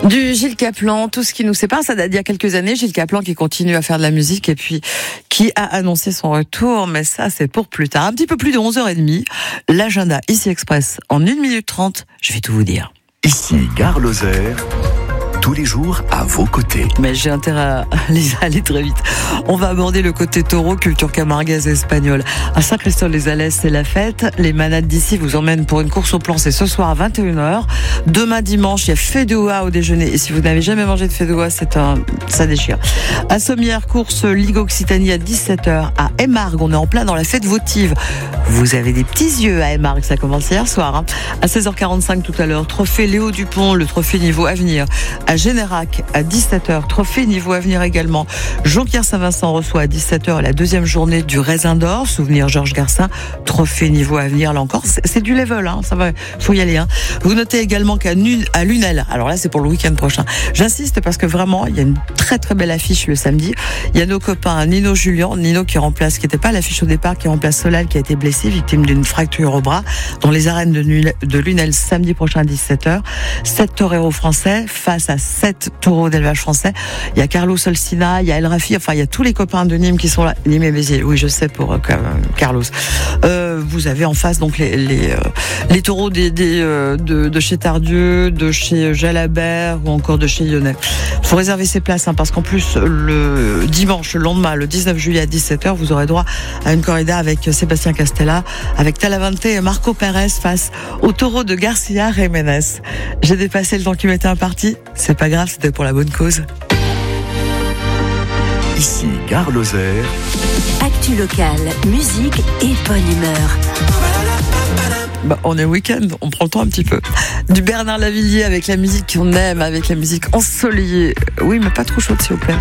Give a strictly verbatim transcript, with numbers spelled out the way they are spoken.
Du Gilles Caplan, tout ce qui nous sépare, ça date d'il y a quelques années. Gilles Caplan qui continue à faire de la musique et puis qui a annoncé son retour, mais ça c'est pour plus tard. Un petit peu plus de onze heures trente, l'agenda Ici Express en une minute trente, je vais tout vous dire. Ici Gare Lozère, tous les jours à vos côtés. Mais j'ai intérêt à aller, aller très vite. On va aborder le côté taureau, culture camarguaise et espagnole. À Saint-Christophe-les-Alès, c'est la fête. Les manades d'ici vous emmènent pour une course au plan, c'est ce soir à vingt et une heures. Demain dimanche, il y a feijoa au déjeuner. Et si vous n'avez jamais mangé de feijoa, c'est un, ça déchire. À Sommières, course Ligue Occitanie à dix-sept heures. À Émargues, on est en plein dans la fête votive. Vous avez des petits yeux à Émargues, ça commence hier soir. Hein. À seize heures quarante-cinq tout à l'heure, trophée Léo Dupont, le trophée niveau avenir. À Générac, à dix-sept heures, trophée niveau avenir également. Jonquière Saint-Vincent reçoit à dix-sept heures la deuxième journée du Raisin d'Or, souvenir Georges Garcin, trophée niveau avenir, là encore, c'est, c'est du level, hein, ça va, faut y aller. Hein. Vous notez également qu'à Nu- à Lunel, alors là c'est pour le week-end prochain, j'insiste parce que vraiment, il y a une très très belle affiche le samedi. Il y a nos copains Nino Julien, Nino qui remplace, qui n'était pas à l'affiche au départ, qui remplace Solal qui a été blessé, victime d'une fracture au bras, dans les arènes de, Lunel, de Lunel samedi prochain à dix-sept heures. Sept toreros français face à sept taureaux d'élevage français. Il y a Carlos Olsina, il y a El Rafi, enfin il y a tous les copains de Nîmes qui sont là. Nîmes et Béziers, oui je sais pour euh, Carlos. Euh, vous avez en face donc les les, euh, les taureaux des, des euh, de, de chez Tardieu, de chez Jalabert ou encore de chez Lyonnais. Il faut réserver ses places hein, parce qu'en plus le dimanche, le lendemain, le dix-neuf juillet à dix-sept heures, vous aurez droit à une corrida avec Sébastien Castella, avec Talavante et Marco Pérez face au taureau de Garcia Jiménez. J'ai dépassé le temps qui m'était imparti, c'est pas grave, c'était pour la bonne cause. Ici Gare Lozère. Actu locale, musique et bonne humeur. Bah, on est week-end, on prend le temps un petit peu. Du Bernard Lavilliers avec la musique qu'on aime, avec la musique ensoleillée. Oui, mais pas trop chaude s'il vous plaît.